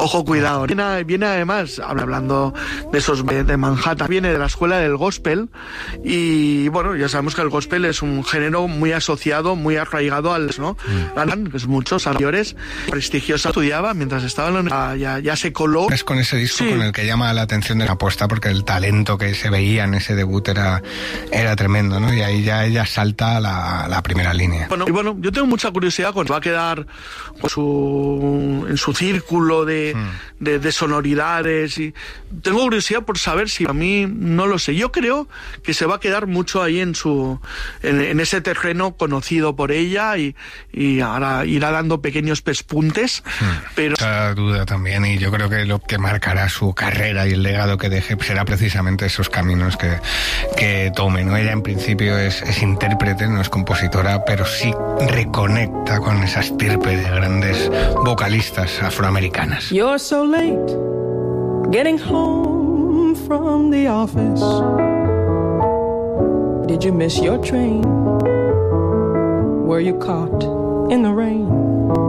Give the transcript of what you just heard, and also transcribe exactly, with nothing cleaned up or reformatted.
ojo, cuidado. Viene, viene además, hablando de esos de Manhattan, viene de la escuela del gospel y bueno, ya sabemos que el gospel es un género muy asociado, muy arraigado al, ¿no? Mm. Que es muchos mayores, prestigiosa, estudiaba mientras estaba en la universidad, ya, ya se coló. Es con ese disco sí. con el que llama la atención de la apuesta, porque el talento que se veía en ese debut era, era tremendo, ¿no? Y ahí ya ella salta a la, a la primera línea. Bueno, y bueno, yo tengo mucha curiosidad con va a quedar pues, su, en su círculo de, mm. de, de sonoridades y tengo curiosidad por saber si a mí no lo sé. Yo creo que se va a quedar mucho ahí en su en, en ese terreno conocido por ella y, y ahora irá dando pequeños pespuntes, mm. pero esa duda también, y yo creo que lo que marcará su carrera y el legado que deje será precisamente esos caminos que, que tome, ¿no? Ella en principio es, es intérprete, no es compositora, pero sí reconecta con esa estirpe de grandes vocalistas afroamericanas. You're so late getting home from the office. Did you miss your train? Were you caught in the rain?